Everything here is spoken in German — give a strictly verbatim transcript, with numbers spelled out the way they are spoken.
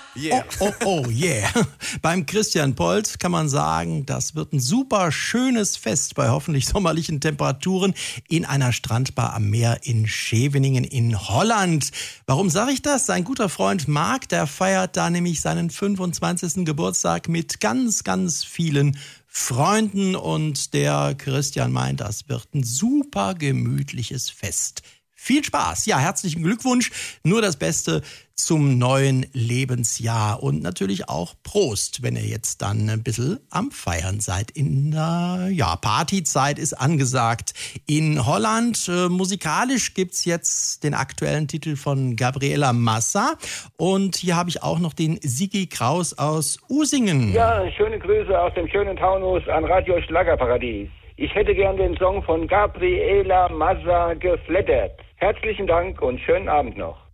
Yeah. Oh, oh, oh, yeah. Beim Christian Polt kann man sagen, das wird ein super schönes Fest bei hoffentlich sommerlichen Temperaturen in einer Strandbar am Meer in Scheveningen in Holland. Warum sage ich das? Sein guter Freund Marc, der feiert da nämlich seinen fünfundzwanzigsten Geburtstag mit ganz, ganz vielen Freunden und der Christian meint, das wird ein super gemütliches Fest. Viel Spaß. Ja, herzlichen Glückwunsch. Nur das Beste zum neuen Lebensjahr. Und natürlich auch Prost, wenn ihr jetzt dann ein bisschen am Feiern seid. In der ja, Partyzeit ist angesagt. In Holland äh, musikalisch gibt's jetzt den aktuellen Titel von Gabriela Massa. Und hier habe ich auch noch den Sigi Kraus aus Usingen. Ja, schöne Grüße aus dem schönen Taunus an Radio Schlagerparadies. Ich hätte gern den Song von Gabriela Massa geflattert. Herzlichen Dank und schönen Abend noch.